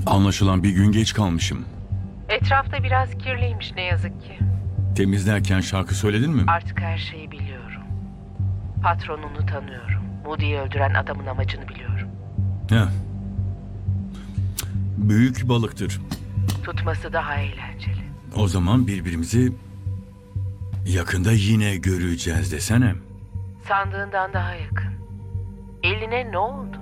Anlaşılan bir gün geç kalmışım. Etrafta biraz kirliymiş ne yazık ki. Temizlerken şarkı söyledin mi? Artık her şeyi biliyorum. Patronunu tanıyorum. Moody'yi öldüren adamın amacını biliyorum. Heh. Büyük balıktır. Tutması daha eğlenceli. O zaman birbirimizi yakında yine göreceğiz desene. Sandığından daha yakın. Eline ne oldu?